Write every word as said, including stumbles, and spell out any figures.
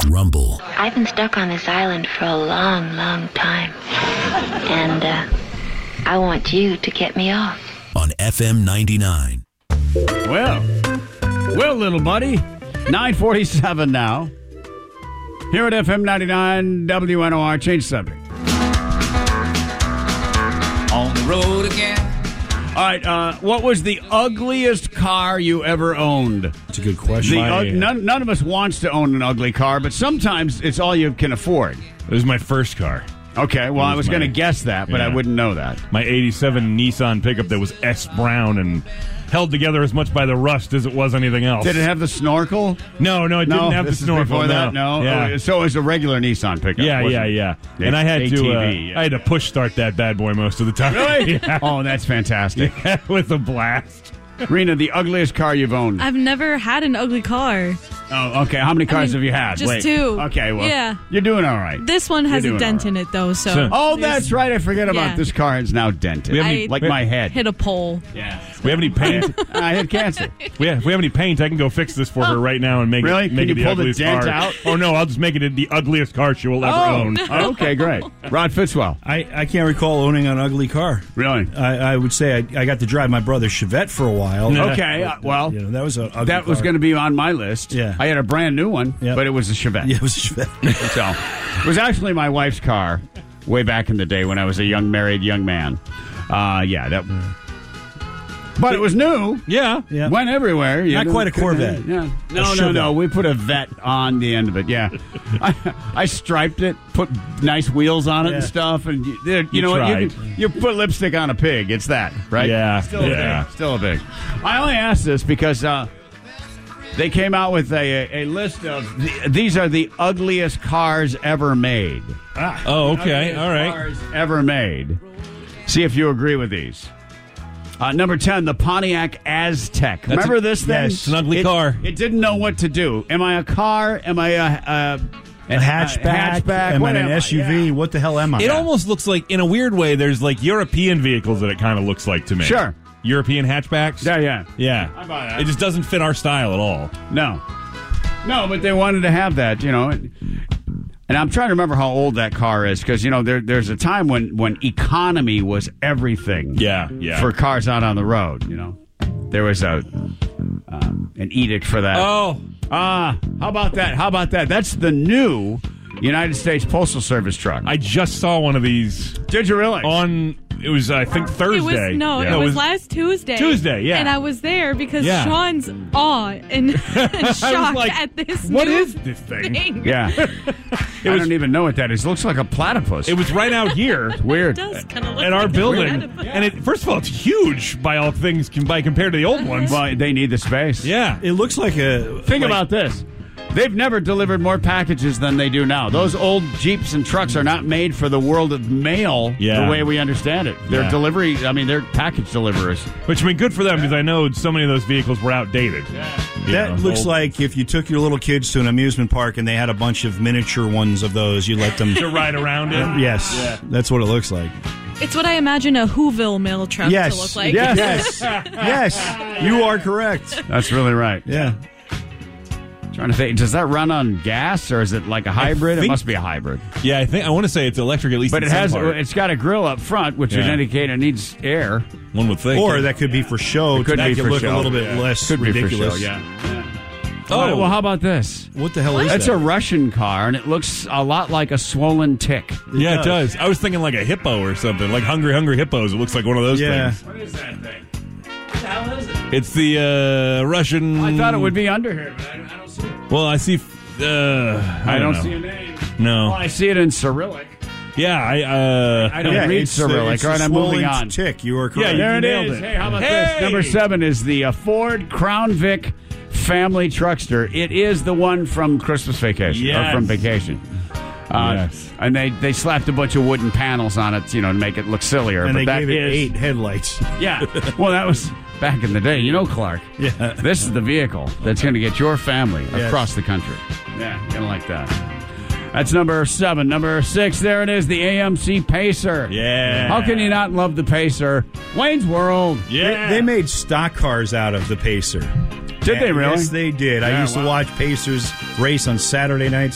Rumble. I've been stuck on this island for a long, long time. And uh, I want you to get me off. On F M ninety-nine. Well, well, little buddy. nine forty-seven now. Here at F M ninety-nine W N O R. Change subject. On the road again. All right, uh, what was the ugliest car you ever owned? That's a good question. The, My, uh, none, none of us wants to own an ugly car, but sometimes it's all you can afford. It was my first car. Okay, well, I was my- going to guess that, but I yeah. wouldn't know that. My eighty-seven Nissan pickup that was S Brown and held together as much by the rust as it was anything else. Did it have the snorkel? No, no, it No, didn't have the this is snorkel. before no. that? No? Yeah. Oh, so it was a regular Nissan pickup. Yeah, wasn't yeah, it? yeah. The And I had A T V, to, uh, yeah. I had to push start that bad boy most of the time. Really? Yeah. Oh, that's fantastic. With a blast. Rena, the ugliest car you've owned. I've never had an ugly car. Oh, okay. How many cars I mean, have you had? just Wait. two. Okay, well, Yeah. you're doing all right. This one has You're a doing dent all in it, though, so... So- Oh, there's- that's right. I forget about Yeah. this car. It's now dented. We have any- like we- my head. Hit a pole. Yeah. We have any paint? I had cancer. we have, if we have any paint, I can go fix this for her right now and make Really? it Can make you it the pull the ugliest dent car. out? Oh no, I'll just make it the ugliest car she will ever Oh, own. okay, great. Rod Fitzwell. I, I can't recall owning an ugly car. Really? I, I would say I, I got to drive my brother's Chevette for a while. Okay, uh, well, You know, that was a ugly that was car. going to be on my list. Yeah. I had a brand new one, Yep. but it was a Chevette. Yeah, it was a Chevette. So, it was actually my wife's car way back in the day when I was a young married young man. Uh, yeah, that. But it was new. Yeah. Yeah. Went everywhere. You Not know, quite a couldn't- Corvette. Yeah. No, A no, no. Chevette. We put a vet on the end of it. Yeah. I, I striped it, put nice wheels on it and Yeah. stuff, and you, there- you You know what? You, tried. can- you put lipstick on a pig. It's that, right? Yeah. Still a Yeah. pig. Still a pig. I only asked this because uh, they came out with a, a list of the, these are the ugliest cars ever made. Oh, okay. Ugliest All right. Cars ever made. See if you agree with these. Uh, number ten, the Pontiac Aztec. That's Remember a- this thing? yes, it's an ugly It- car. It didn't know what to do. Am I a car? Am I a, a, A hatchback, hatchback? am What I an am I? S U V? Yeah. What the hell am I? It almost looks like, in a weird way, there's like European vehicles that it kind of looks like to me. Sure. European hatchbacks? Yeah, yeah. Yeah. I buy that. It just doesn't fit our style at all. No. No, but they wanted to have that, you know. And, and I'm trying to remember how old that car is because, you know, there, there's a time when, when economy was everything Yeah, yeah. for cars out on the road, you know. There was a um, an edict for that. Oh. Ah, how about that? How about that? That's the new United States Postal Service truck. I just saw one of these Did you really? on, it was, I think, Thursday. It was, no, Yeah. it was last Tuesday. Tuesday, yeah. And I was there because Yeah. Sean's awe and, and shocked like, at this what new is this thing? thing. Yeah. I was- don't even know what that is. It looks like a platypus. It was right out here. weird. It does kind of look At like our a building, platypus. and it first of all, it's huge by all things com- by compared to the old ones. Well, they need the space. Yeah, It looks like a. Think like- about this. They've never delivered more packages than they do now. Those old Jeeps and trucks are not made for the world of mail Yeah. the way we understand it. They're Yeah. delivery, I mean, they're package deliverers. which I mean, good for them because I know so many of those vehicles were outdated. You That know, looks old- like if you took your little kids to an amusement park and they had a bunch of miniature ones of those, you let them. to ride around in. Yes, that's what it looks like. It's what I imagine a Whoville mail truck Yes, to look like. yes, yes. You are correct. That's really right. Yeah. Trying to think, does that run on gas or is it like a hybrid? It think- must be a hybrid. Yeah, I think I want to say it's electric at least. But in it some has, part. it's got a grill up front, which would Yeah. indicate it needs air. One would think. Or that could be for show. It could to be make it for look show. a little bit Yeah. less Could be for ridiculous. show, yeah. Oh. Well, how about this? What the hell is That's that? a Russian car, and it looks a lot like a swollen tick. yeah, it does. does. I was thinking like a hippo or something, like Hungry Hungry Hippos. It looks like one of those Yeah. things. What is that thing? What the hell is it? It's the uh, Russian. I thought it would be under here, but I, I don't see it. Well, I see. Uh, I, I don't know. see a name. No. Well, I see it in Cyrillic. Yeah, I. Uh, I don't Yeah, read it's the- Cyrillic. it's All right, the I'm moving swollen on. Tick. You are Yeah, correct. you There it nailed is. it. Hey, how about Hey! this? Number seven is the uh, Ford Crown Vic family truckster. It is the one from Christmas Vacation or Yes. from Vacation. Uh, Yes. And they, they slapped a bunch of wooden panels on it, you know, to make it look sillier. And but they that gave it is- eight headlights. Yeah. Well, that was back in the day. You know, Clark. Yeah. This is the vehicle that's going to get your family Yes. across the country. Yeah, going to like that. That's number seven. Number six, there it is, the A M C Pacer. Yeah. How can you not love the Pacer? Wayne's World. Yeah. They, they made stock cars out of the Pacer. Did they really? Yes, they did. I Yeah, used wow. to watch Pacers race on Saturday nights.